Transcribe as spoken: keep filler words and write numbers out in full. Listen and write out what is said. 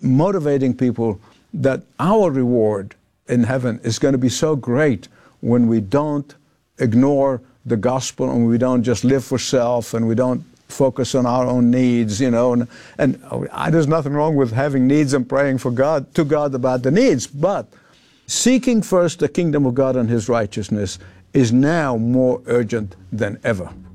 motivating people that our reward in heaven is going to be so great when we don't ignore the gospel and we don't just live for self and we don't focus on our own needs, you know. And, and uh, there's nothing wrong with having needs and praying for God, to God about the needs, but seeking first the kingdom of God and His righteousness is now more urgent than ever.